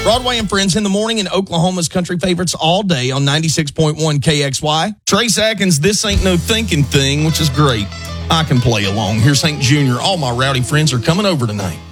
Broadway and Friends in the morning in Oklahoma's country favorites all day on 96.1 KXY. Trace Atkins, This Ain't No Thinking Thing, which is great. I can play along. Here's Hank Jr. All my rowdy friends are coming over tonight.